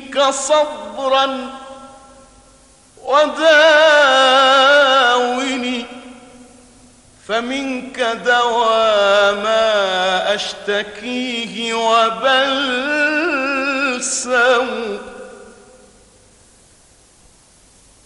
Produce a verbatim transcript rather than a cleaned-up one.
فيك صبرا وداوني، فمنك دوا ما أشتكيه وبلسم.